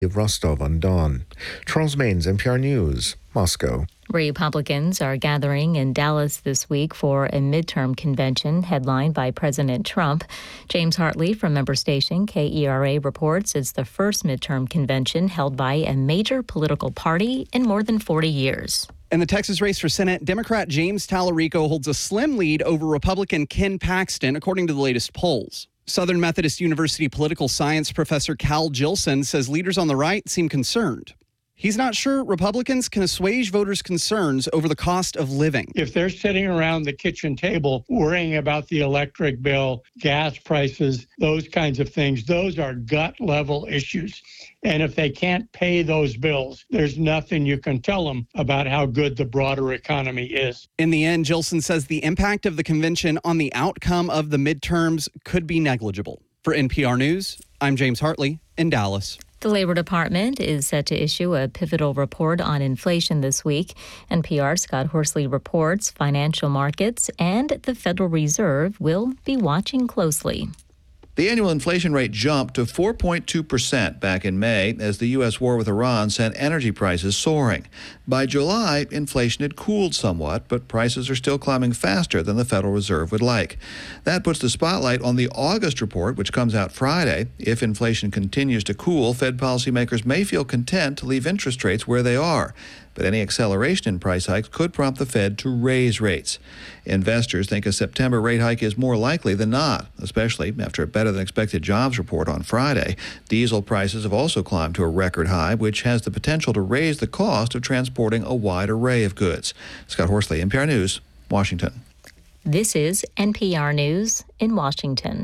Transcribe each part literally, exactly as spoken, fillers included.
Rostov-on-Don. Charles Maines, N P R News, Moscow. Republicans are gathering in Dallas this week for a midterm convention headlined by President Trump. James Hartley from member station K E R A reports it's the first midterm convention held by a major political party in more than forty years. In the Texas race for Senate, Democrat James Tallarico holds a slim lead over Republican Ken Paxton, according to the latest polls. Southern Methodist University political science professor Cal Jilson says leaders on the right seem concerned. He's not sure Republicans can assuage voters' concerns over the cost of living. If they're sitting around the kitchen table worrying about the electric bill, gas prices, those kinds of things, those are gut-level issues. And if they can't pay those bills, there's nothing you can tell them about how good the broader economy is. In the end, Jilson says the impact of the convention on the outcome of the midterms could be negligible. For N P R News, I'm James Hartley in Dallas. The Labor Department is set to issue a pivotal report on inflation this week. N P R's Scott Horsley reports financial markets and the Federal Reserve will be watching closely. The annual inflation rate jumped to four point two percent back in May as the U S war with Iran sent energy prices soaring. By July, inflation had cooled somewhat, but prices are still climbing faster than the Federal Reserve would like. That puts the spotlight on the August report, which comes out Friday. If inflation continues to cool, Fed policymakers may feel content to leave interest rates where they are. But any acceleration in price hikes could prompt the Fed to raise rates. Investors think a September rate hike is more likely than not, especially after a better-than-expected jobs report on Friday. Diesel prices have also climbed to a record high, which has the potential to raise the cost of transporting a wide array of goods. Scott Horsley, N P R News, Washington. This is N P R News in Washington.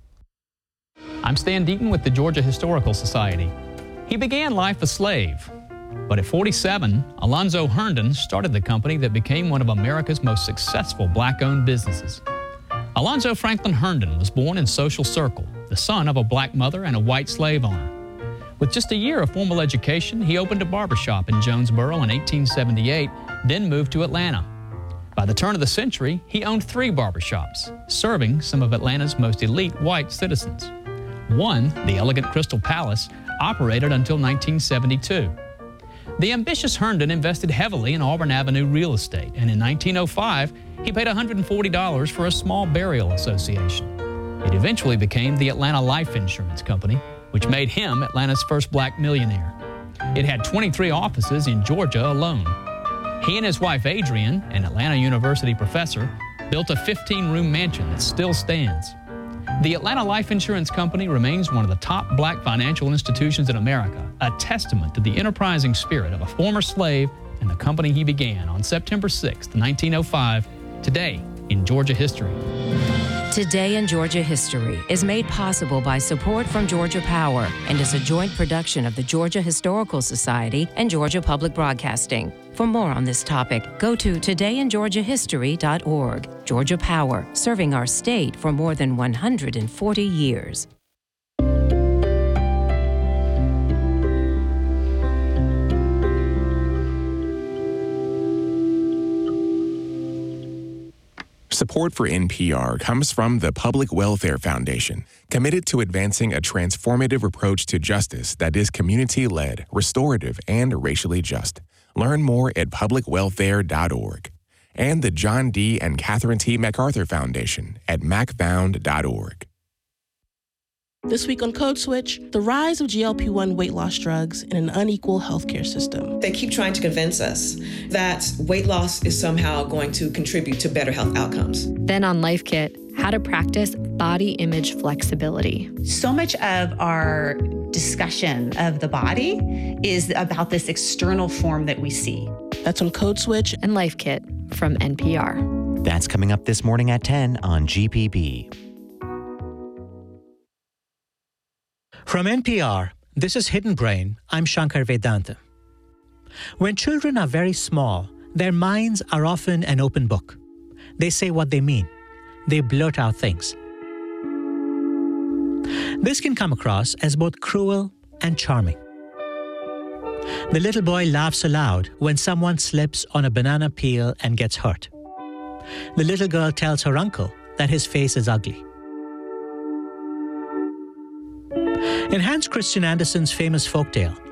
I'm Stan Deaton with the Georgia Historical Society. He began life a slave. But at forty-seven, Alonzo Herndon started the company that became one of America's most successful black-owned businesses. Alonzo Franklin Herndon was born in Social Circle, the son of a black mother and a white slave owner. With just a year of formal education, he opened a barbershop in Jonesboro in eighteen seventy-eight, then moved to Atlanta. By the turn of the century, he owned three barbershops, serving some of Atlanta's most elite white citizens. One, the elegant Crystal Palace, operated until nineteen seventy-two. The ambitious Herndon invested heavily in Auburn Avenue real estate, and in nineteen oh five, he paid one hundred forty dollars for a small burial association. It eventually became the Atlanta Life Insurance Company, which made him Atlanta's first black millionaire. It had twenty-three offices in Georgia alone. He and his wife Adrienne, an Atlanta University professor, built a fifteen-room mansion that still stands. The Atlanta Life Insurance Company remains one of the top black financial institutions in America, a testament to the enterprising spirit of a former slave and the company he began on September sixth, nineteen oh five, today in Georgia history. Today in Georgia History is made possible by support from Georgia Power and is a joint production of the Georgia Historical Society and Georgia Public Broadcasting. For more on this topic, go to today in georgia history dot org. Georgia Power, serving our state for more than one hundred forty years. Support for N P R comes from the Public Welfare Foundation, committed to advancing a transformative approach to justice that is community-led, restorative, and racially just. Learn more at public welfare dot org. And the John D. and Catherine T. MacArthur Foundation at mac found dot org. This week on Code Switch, the rise of G L P one weight loss drugs in an unequal healthcare system. They keep trying to convince us that weight loss is somehow going to contribute to better health outcomes. Then on Life Kit, how to practice body image flexibility. So much of our discussion of the body is about this external form that we see. That's on Code Switch and Life Kit from N P R. That's coming up this morning at ten on G P B. From N P R, this is Hidden Brain. I'm Shankar Vedanta. When children are very small, their minds are often an open book. They say what they mean. They blurt out things. This can come across as both cruel and charming. The little boy laughs aloud when someone slips on a banana peel and gets hurt. The little girl tells her uncle that his face is ugly. In Hans Christian Andersen's famous folktale,